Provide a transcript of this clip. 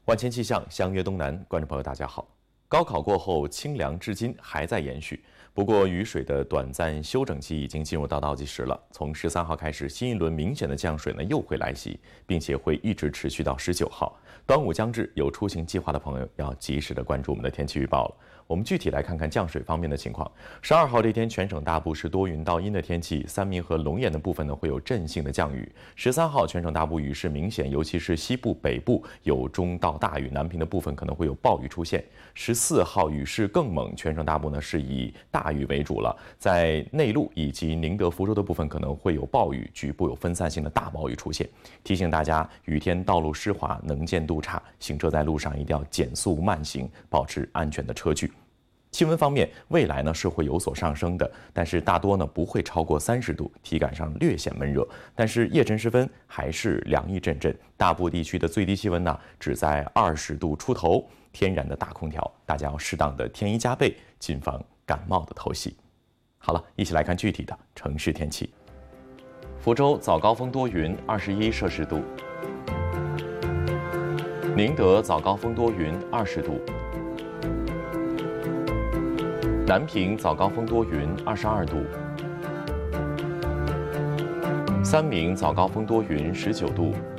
万千气象，相约东南，观众朋友大家好。高考过后，清凉至今还在延续。不过，雨水的短暂休整期已经进入到倒计时了。从13号开始，新一轮明显的降水呢又会来袭，并且会一直持续到19号。端午将至，有出行计划的朋友要及时的关注我们的天气预报了。我们具体来看看降水方面的情况。12号这天，全省大部是多云到阴的天气，三明和龙岩的部分呢会有阵性的降雨。13号全省大部雨势明显，尤其是西部、北部有中到大雨，南平的部分可能会有暴雨出现。14号雨势更猛，全省大部呢是以大雨为主了，在内陆以及宁德、福州的部分可能会有暴雨，局部有分散性的大暴雨出现。提醒大家，雨天道路湿滑，能见度差，行车在路上一定要减速慢行，保持安全的车距。气温方面，未来呢是会有所上升的，但是大多呢不会超过30度，体感上略显闷热。但是夜晨时分还是凉意阵阵，大部地区的最低气温呢只在20度出头，天然的大空调，大家要适当的添衣加被，谨防感冒的偷袭。好了，一起来看具体的城市天气。福州早高峰多云，21摄氏度；宁德早高峰多云，20度。南平早高峰多云，22度；三明早高峰多云，19度；